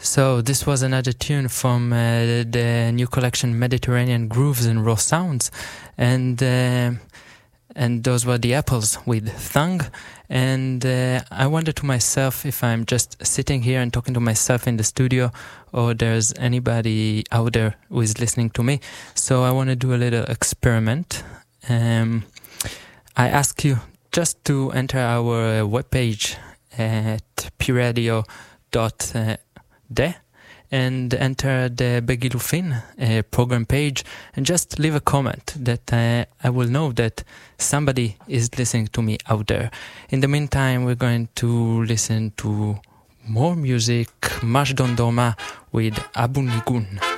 So this was another tune from the new collection Mediterranean Grooves and Raw Sounds, and those were the Apples with Thung. And I wonder to myself if I'm just sitting here and talking to myself in the studio, or there's anybody out there who is listening to me. So I want to do a little experiment. I ask you just to enter our webpage at pradio.de and enter the Begilufin program page and just leave a comment that I will know that somebody is listening to me out there. In the meantime, we're going to listen to more music, Mash Dondoma with Abu Nigun.